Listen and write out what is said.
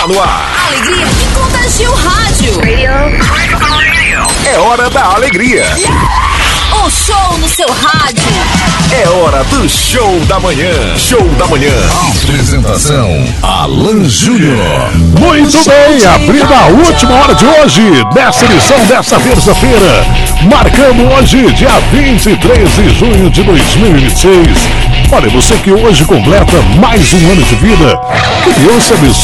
No ar. Alegria que contagia o rádio. É hora da alegria. Um show no seu rádio. É hora do show da manhã. Show da manhã. Apresentação: Alan Júnior. Muito bem, abrindo a última hora de hoje, dessa edição desta terça-feira, marcando hoje, dia 23 de junho de 2026. Olha, você que hoje completa mais um ano de vida, que Deus te abençoe.